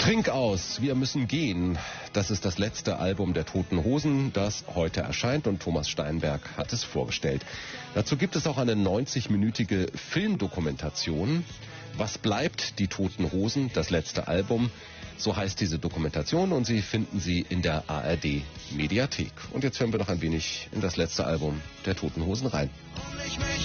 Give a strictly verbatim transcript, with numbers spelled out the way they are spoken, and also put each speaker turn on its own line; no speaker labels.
Trink aus, wir müssen gehen. Das ist das letzte Album der Toten Hosen, das heute erscheint, und Thomas Steinberg hat es vorgestellt. Dazu gibt es auch eine neunzig-minütige Filmdokumentation. Was bleibt, die Toten Hosen, das letzte Album? So heißt diese Dokumentation, und Sie finden sie in der A R D Mediathek. Und jetzt hören wir noch ein wenig in das letzte Album der Toten Hosen rein.